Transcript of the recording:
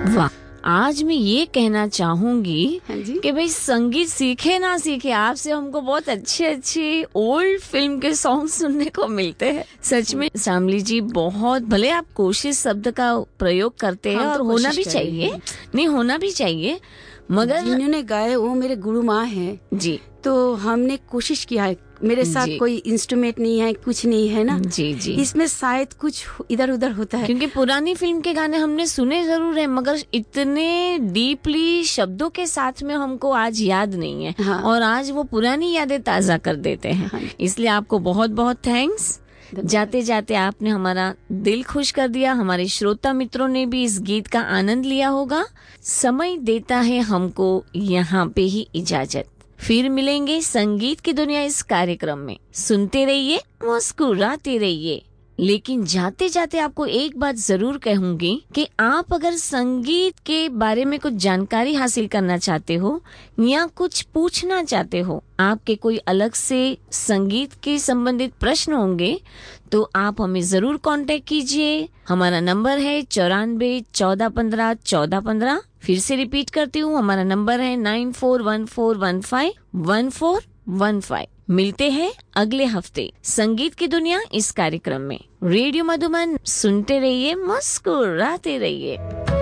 वाह, आज मैं ये कहना चाहूंगी हाँ जी। कि भाई संगीत सीखे ना सीखे, आपसे हमको बहुत अच्छे अच्छे ओल्ड फिल्म के सॉन्ग सुनने को मिलते हैं। सच में श्यामली जी, बहुत भले आप कोशिश शब्द का प्रयोग करते हैं और होना भी चाहिए, नहीं होना भी चाहिए, मगर जिन्होंने गाए वो मेरे गुरु माँ हैं जी, तो हमने कोशिश किया है। मेरे साथ कोई इंस्ट्रूमेंट नहीं है, कुछ नहीं है ना जी जी, इसमें शायद कुछ इधर उधर होता है। क्योंकि पुरानी फिल्म के गाने हमने सुने जरूर है, मगर इतने डीपली शब्दों के साथ में हमको आज याद नहीं है। हाँ। और आज वो पुरानी यादें ताजा कर देते हैं। हाँ। इसलिए आपको बहुत बहुत थैंक्स। जाते जाते आपने हमारा दिल खुश कर दिया, हमारे श्रोता मित्रों ने भी इस गीत का आनंद लिया होगा। समय देता है हमको यहाँ पे ही इजाजत, फिर मिलेंगे संगीत की दुनिया इस कार्यक्रम में। सुनते रहिए, मुस्कुराते रहिए। लेकिन जाते जाते आपको एक बात जरूर कहूंगी कि आप अगर संगीत के बारे में कुछ जानकारी हासिल करना चाहते हो या कुछ पूछना चाहते हो, आपके कोई अलग से संगीत के संबंधित प्रश्न होंगे, तो आप हमें जरूर कांटेक्ट कीजिए। हमारा नंबर है 9414151415। फिर से रिपीट करती हूँ, हमारा नंबर है 9414151415। मिलते हैं अगले हफ्ते संगीत की दुनिया इस कार्यक्रम में। रेडियो मधुबन सुनते रहिए, मुस्कुराते रहिए।